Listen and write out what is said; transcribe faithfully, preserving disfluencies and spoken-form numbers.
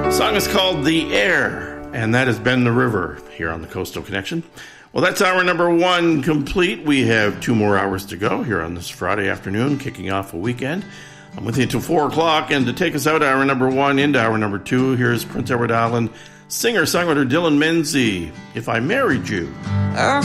The song is called The Air, and that has been the river here on the Coastal Connection. Well, that's hour number one complete. We have two more hours to go here on this Friday afternoon, kicking off a weekend. I'm with you until four o'clock, and to take us out hour number one into hour number two, here's Prince Edward Island singer-songwriter Dylan Menzies, If I Married You. I